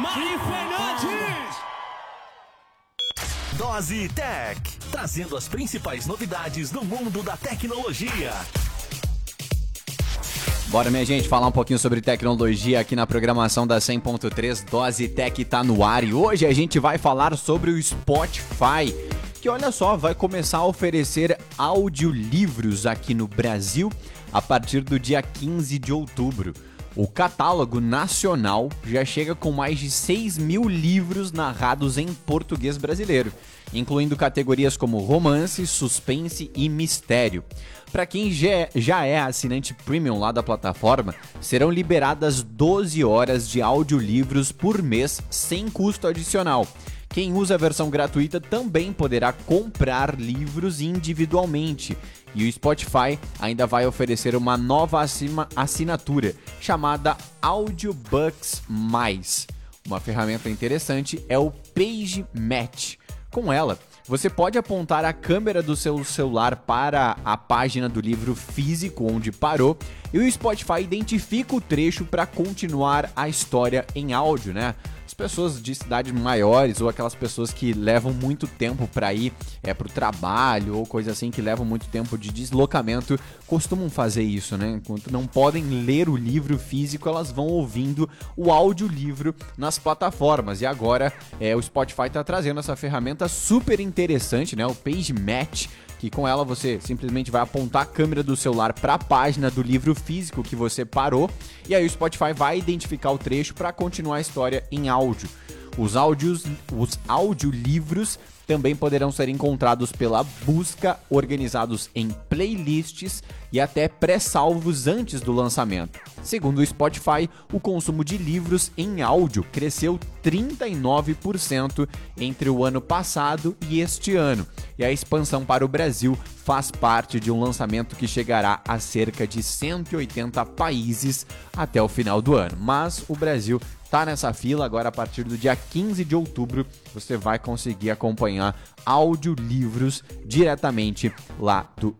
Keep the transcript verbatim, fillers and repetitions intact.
Marquinhos Fernandes. Dose Tech, trazendo as principais novidades do mundo da tecnologia. Bora, minha gente, falar um pouquinho sobre tecnologia aqui na programação da cem ponto três. Dose Tech tá no ar e hoje a gente vai falar sobre o Spotify, que olha só, vai começar a oferecer audiolivros aqui no Brasil a partir do dia quinze de outubro. O catálogo nacional já chega com mais de seis mil livros narrados em português brasileiro, incluindo categorias como romance, suspense e mistério. Para quem já é assinante premium lá da plataforma, serão liberadas doze horas de audiolivros por mês sem custo adicional. Quem usa a versão gratuita também poderá comprar livros individualmente. E o Spotify ainda vai oferecer uma nova assinatura chamada Audiobucks Mais. Uma ferramenta interessante é o Page Match. Com ela, você pode apontar a câmera do seu celular para a página do livro físico onde parou e o Spotify identifica o trecho para continuar a história em áudio, né? As pessoas de cidades maiores ou aquelas pessoas que levam muito tempo para ir é, para o trabalho ou coisa assim, que levam muito tempo de deslocamento, costumam fazer isso, né? Enquanto não podem ler o livro físico, elas vão ouvindo o audiolivro nas plataformas. E agora é, o Spotify está trazendo essa ferramenta super interessante, né? O Page Match, que com ela você simplesmente vai apontar a câmera do celular para a página do livro físico que você parou e aí o Spotify vai identificar o trecho para continuar a história em áudio. Os áudios, os audiolivros também poderão ser encontrados pela busca, organizados em playlists e até pré-salvos antes do lançamento. Segundo o Spotify, o consumo de livros em áudio cresceu trinta e nove por cento entre o ano passado e este ano. E a expansão para o Brasil faz parte de um lançamento que chegará a cerca de cento e oitenta países até o final do ano. Mas o Brasil tá nessa fila, agora a partir do dia quinze de outubro você vai conseguir acompanhar audiolivros diretamente lá do